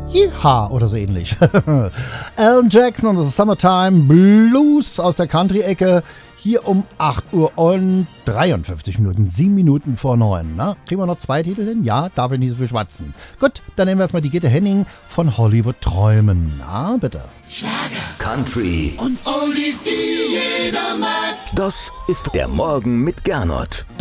Yeehaw oder so ähnlich. Alan Jackson und The Summertime Blues aus der Country-Ecke. Hier um 8 Uhr und 53 Minuten, 7 Minuten vor 9. Na, kriegen wir noch 2 Titel hin? Ja, darf ich nicht so viel schwatzen. Gut, dann nehmen wir erstmal die Gitte Henning von Hollywood Träumen. Na, bitte. Schlager, Country und Oldies, die jeder mag. Das ist der Morgen mit Gernot.